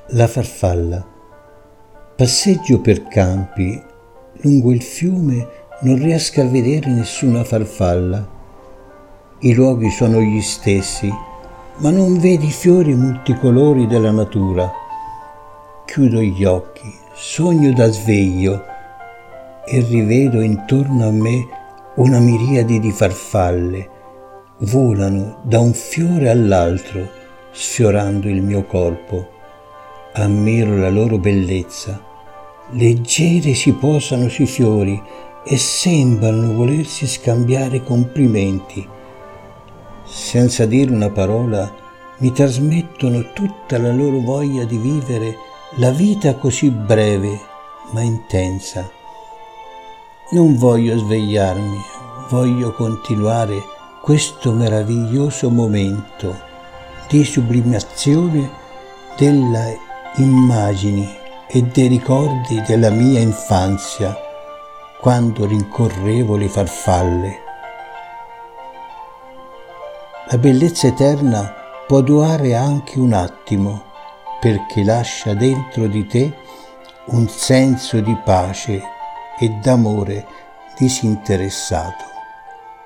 La farfalla. Passeggio per campi, lungo il fiume non riesco a vedere nessuna farfalla. I luoghi sono gli stessi, ma non vedi i fiori multicolori della natura. Chiudo gli occhi, sogno da sveglio e rivedo intorno a me una miriade di farfalle. Volano da un fiore all'altro, sfiorando il mio corpo. Ammiro la loro bellezza. Leggere si posano sui fiori e sembrano volersi scambiare complimenti. Senza dire una parola, mi trasmettono tutta la loro voglia di vivere la vita così breve ma intensa. Non voglio svegliarmi, voglio continuare questo meraviglioso momento di sublimazione delle immagini e dei ricordi della mia infanzia, quando rincorrevo le farfalle. La bellezza eterna può durare anche un attimo, perché lascia dentro di te un senso di pace e d'amore disinteressato.